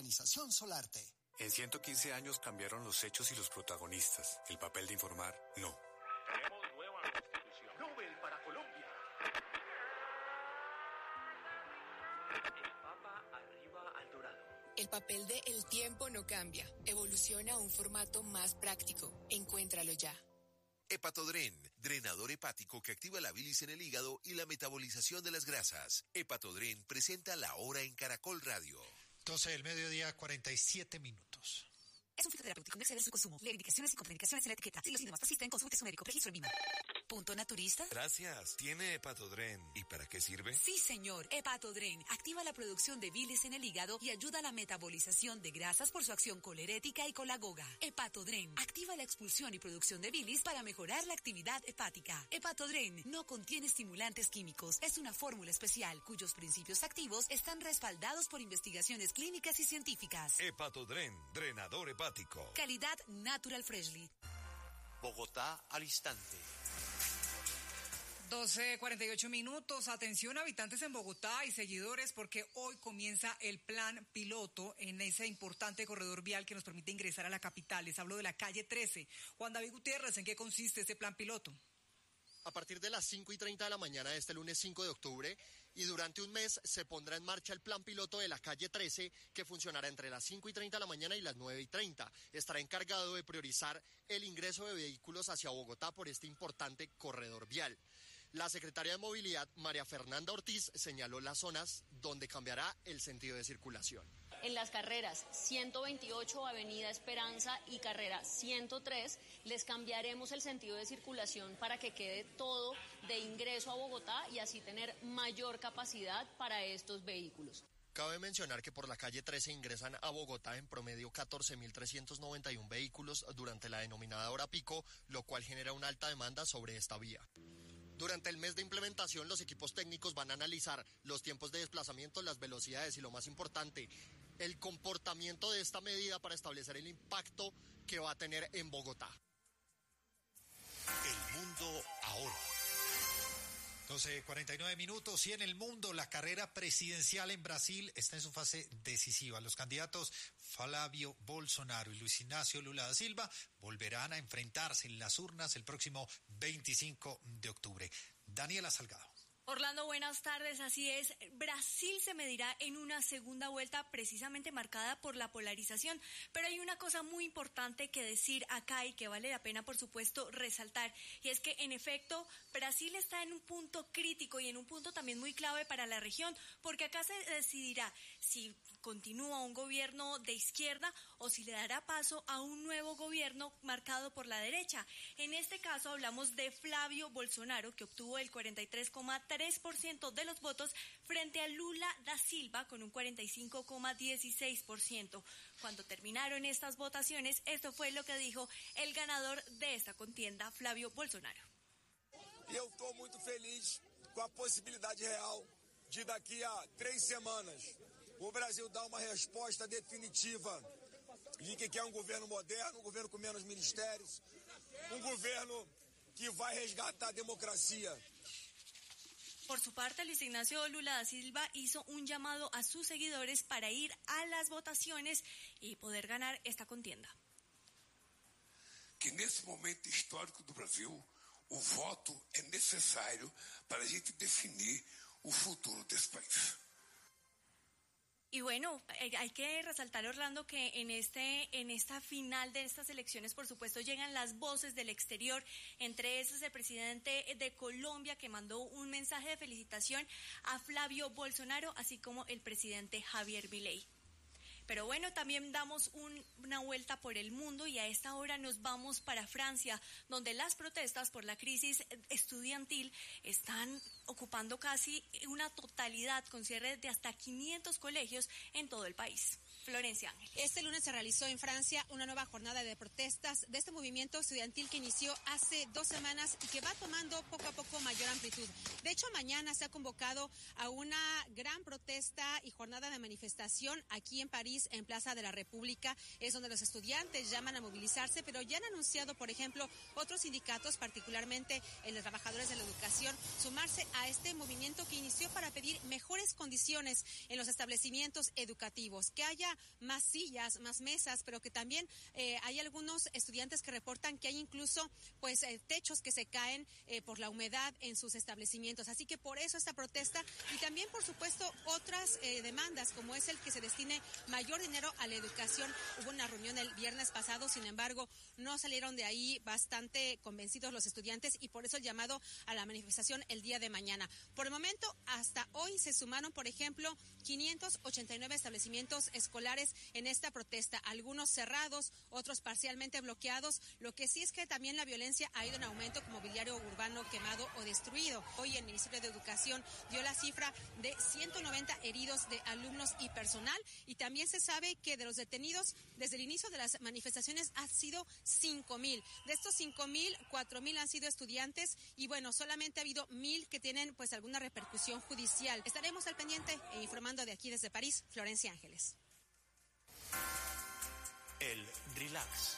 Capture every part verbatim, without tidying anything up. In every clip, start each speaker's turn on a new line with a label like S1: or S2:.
S1: Organización Solarte.
S2: En ciento quince años cambiaron los hechos y los protagonistas. El papel de informar, no.
S3: Tenemos nueva constitución. Nobel para Colombia. El Papa arriba al dorado.
S4: El papel de El Tiempo no cambia. Evoluciona a un formato más práctico. Encuéntralo ya.
S5: Hepatodren, drenador hepático que activa la bilis en el hígado y la metabolización de las grasas. Hepatodren presenta La Hora en Caracol Radio.
S6: doce del mediodía, cuarenta y siete minutos.
S7: Es un fitoterapéutico, no exceder su consumo. Lee indicaciones y contraindicaciones en la etiqueta. Si los síntomas persisten, consulte su médico. Registro en Vima. ¿Punto naturista?
S5: Gracias. ¿Tiene Hepatodren? ¿Y para qué sirve?
S7: Sí, señor. Hepatodren activa la producción de bilis en el hígado y ayuda a la metabolización de grasas por su acción colerética y colagoga. Hepatodren activa la expulsión y producción de bilis para mejorar la actividad hepática. Hepatodren no contiene estimulantes químicos. Es una fórmula especial cuyos principios activos están respaldados por investigaciones clínicas y científicas.
S5: Hepatodren, drenador hepático.
S7: Calidad Natural Freshly.
S8: Bogotá al instante.
S9: doce cuarenta y ocho minutos. Atención, habitantes en Bogotá y seguidores, porque hoy comienza el plan piloto en ese importante corredor vial que nos permite ingresar a la capital. Les hablo de la calle trece. Juan David Gutiérrez, ¿en qué consiste ese plan piloto?
S10: A partir de las cinco y treinta de la mañana de este lunes cinco de octubre y durante un mes se pondrá en marcha el plan piloto de la calle trece, que funcionará entre las cinco y treinta de la mañana y las nueve y treinta. Estará encargado de priorizar el ingreso de vehículos hacia Bogotá por este importante corredor vial. La secretaria de Movilidad, María Fernanda Ortiz, señaló las zonas donde cambiará el sentido de circulación.
S11: En las carreras ciento veintiocho, Avenida Esperanza y carrera ciento tres, les cambiaremos el sentido de circulación para que quede todo de ingreso a Bogotá y así tener mayor capacidad para estos vehículos.
S10: Cabe mencionar que por la calle trece ingresan a Bogotá en promedio catorce mil trescientos noventa y uno vehículos durante la denominada hora pico, lo cual genera una alta demanda sobre esta vía. Durante el mes de implementación, los equipos técnicos van a analizar los tiempos de desplazamiento, las velocidades y, lo más importante, el comportamiento de esta medida para establecer el impacto que va a tener en Bogotá.
S5: El mundo ahora.
S6: doce cuarenta y nueve minutos y en el mundo la carrera presidencial en Brasil está en su fase decisiva. Los candidatos Flavio Bolsonaro y Luis Ignacio Lula da Silva volverán a enfrentarse en las urnas el próximo veinticinco de octubre. Daniela Salgado.
S12: Orlando, buenas tardes. Así es, Brasil se medirá en una segunda vuelta precisamente marcada por la polarización, pero hay una cosa muy importante que decir acá y que vale la pena, por supuesto, resaltar, y es que en efecto Brasil está en un punto crítico y en un punto también muy clave para la región, porque acá se decidirá si continúa un gobierno de izquierda o si le dará paso a un nuevo gobierno marcado por la derecha. En este caso hablamos de Flavio Bolsonaro, que obtuvo el cuarenta y tres coma tres por ciento de los votos frente a Lula da Silva con un cuarenta y cinco coma dieciséis por ciento. Cuando terminaron estas votaciones, esto fue lo que dijo el ganador de esta contienda, Flavio Bolsonaro.
S13: E eu estou muito feliz com a possibilidade real de daqui a três semanas o Brasil dar uma resposta definitiva de que quer um governo moderno, um governo com menos ministérios, um governo que vai resgatar a democracia.
S12: Por su parte, Luis Ignacio Lula da Silva hizo un llamado a sus seguidores para ir a las votaciones y poder ganar esta contienda.
S14: Que nesse momento histórico do Brasil, o voto é necessário para a gente definir o futuro desse país.
S12: Y bueno, hay que resaltar, Orlando, que en este en esta final de estas elecciones, por supuesto, llegan las voces del exterior. Entre esas, el presidente de Colombia, que mandó un mensaje de felicitación a Flavio Bolsonaro, así como el presidente Javier Milei. Pero bueno, también damos un, una vuelta por el mundo y a esta hora nos vamos para Francia, donde las protestas por la crisis estudiantil están ocupando casi una totalidad, con cierre de hasta quinientos colegios en todo el país. Florencia Ángel.
S15: Este lunes se realizó en Francia una nueva jornada de protestas de este movimiento estudiantil que inició hace dos semanas y que va tomando poco a poco mayor amplitud. De hecho, mañana se ha convocado a una gran protesta y jornada de manifestación aquí en París, París, en Plaza de la República, es donde los estudiantes llaman a movilizarse, pero ya han anunciado, por ejemplo, otros sindicatos, particularmente el de trabajadores de la educación, sumarse a este movimiento que inició para pedir mejores condiciones en los establecimientos educativos, que haya más sillas, más mesas, pero que también eh, hay algunos estudiantes que reportan que hay incluso pues eh, techos que se caen eh, por la humedad en sus establecimientos. Así que por eso esta protesta y también, por supuesto, otras eh, demandas, como es el que se destine mayor dinero a la educación. Hubo una reunión el viernes pasado, sin embargo, no salieron de ahí bastante convencidos los estudiantes y por eso el llamado a la manifestación el día de mañana. Por el momento, hasta hoy se sumaron, por ejemplo, quinientos ochenta y nueve establecimientos escolares en esta protesta, algunos cerrados, otros parcialmente bloqueados. Lo que sí es que también la violencia ha ido en aumento, con mobiliario urbano quemado o destruido. Hoy el Ministerio de Educación dio la cifra de ciento noventa heridos de alumnos y personal, y también se sabe que de los detenidos desde el inicio de las manifestaciones ha sido cinco mil. De estos cinco mil, cuatro mil han sido estudiantes y bueno, solamente ha habido mil que tienen pues alguna repercusión judicial. Estaremos al pendiente e informando de aquí desde París, Florencia Ángeles.
S8: El relax.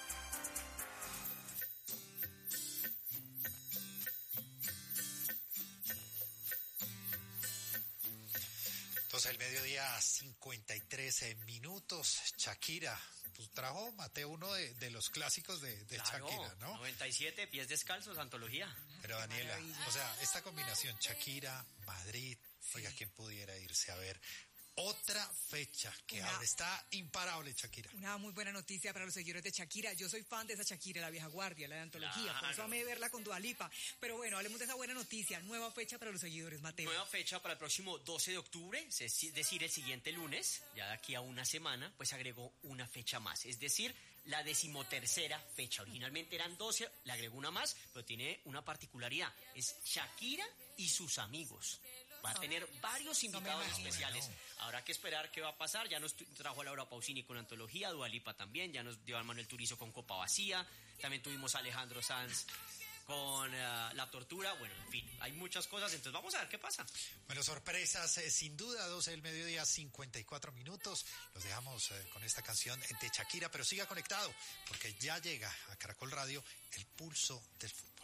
S6: Entonces el mediodía cincuenta y tres minutos, Shakira, pues trajo, Mateo, uno de, de los clásicos de, de
S1: claro,
S6: Shakira, ¿no?
S1: noventa y siete, pies descalzos, antología.
S6: Pero Daniela, o sea, esta combinación, Shakira, Madrid, sí. Oiga, ¿quién pudiera irse a ver? Otra fecha que una, ahora está imparable, Shakira.
S9: Una muy buena noticia para los seguidores de Shakira. Yo soy fan de esa Shakira, la vieja guardia, la de antología. Claro. Por eso amé verla con Dua Lipa. Pero bueno, hablemos de esa buena noticia. Nueva fecha para los seguidores, Mateo.
S1: Nueva fecha para el próximo doce de octubre, es decir, el siguiente lunes, ya de aquí a una semana, pues agregó una fecha más. Es decir, la decimotercera fecha. Originalmente eran doce, le agregó una más, pero tiene una particularidad. Es Shakira y sus amigos. Va a tener varios invitados no especiales. No. Habrá que esperar qué va a pasar. Ya nos trajo a Laura Pausini con Antología, Dua Lipa también, ya nos dio a Manuel Turizo con Copa Vacía, también tuvimos a Alejandro Sanz con uh, La Tortura. Bueno, en fin, hay muchas cosas, entonces vamos a ver qué pasa.
S6: Bueno, sorpresas, eh, sin duda, doce del mediodía, cincuenta y cuatro minutos. Los dejamos eh, con esta canción de Shakira, pero siga conectado, porque ya llega a Caracol Radio el pulso del fútbol.